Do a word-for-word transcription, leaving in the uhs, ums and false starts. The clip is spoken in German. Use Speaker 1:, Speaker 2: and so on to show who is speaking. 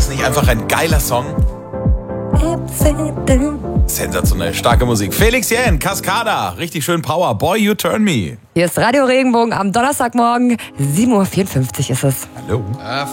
Speaker 1: das nicht einfach ein geiler Song? Sensationell, starke Musik. Felix Jähn, Cascada, richtig schön Power. Boy, you turn me.
Speaker 2: Hier ist Radio Regenbogen am Donnerstagmorgen. sieben Uhr vierundfünfzig ist es.
Speaker 1: Hallo.